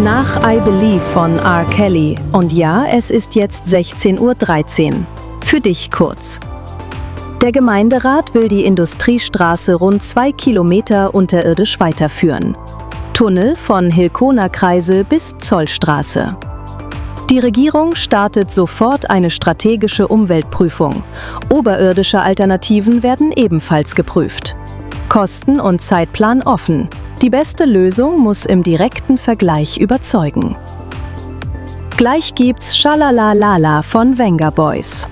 Nach I Believe von R. Kelly. Und ja, es ist jetzt 16:13 Uhr. Für dich kurz. Der Gemeinderat will die Industriestraße rund 2 Kilometer unterirdisch weiterführen. Tunnel von Hilkona-Kreisel bis Zollstraße. Die Regierung startet sofort eine strategische Umweltprüfung. Oberirdische Alternativen werden ebenfalls geprüft. Kosten und Zeitplan offen. Die beste Lösung muss im direkten Vergleich überzeugen. Gleich gibt's Schalalalala von Venga Boys.